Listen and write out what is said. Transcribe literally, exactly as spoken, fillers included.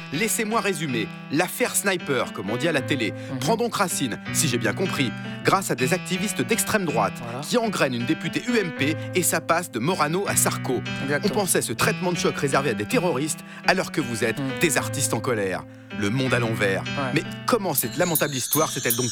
Laissez-moi résumer. L'affaire Sniper, comme on dit à la télé, Mhm. prend donc racine, si j'ai bien compris, grâce à des activistes d'extrême droite Voilà. qui engrainent une députée U M P et ça passe de Morano à Sarko. On Exactement. pensait ce traitement de choc réservé à des terroristes alors que vous êtes Mhm. des artistes en colère. Le monde à l'envers. Ouais. Mais comment cette lamentable histoire s'est-elle donc terminée ?